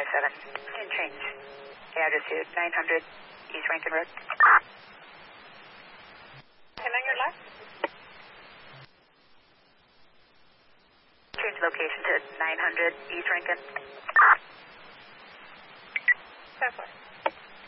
And change the address to 900 East Rankin Road. And on your left? Change location to 900 East Rankin. 10-4.